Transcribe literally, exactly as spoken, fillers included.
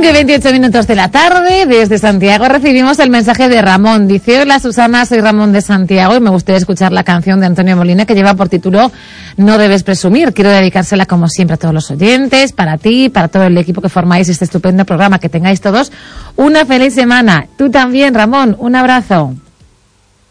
siete y veintiocho minutos de la tarde, desde Santiago recibimos el mensaje de Ramón. Dice: hola Susana, soy Ramón de Santiago y me gustaría escuchar la canción de Antonio Molina que lleva por título No debes presumir. Quiero dedicársela como siempre a todos los oyentes, para ti, para todo el equipo que formáis este estupendo programa. Que tengáis todos una feliz semana. Tú también, Ramón, un abrazo.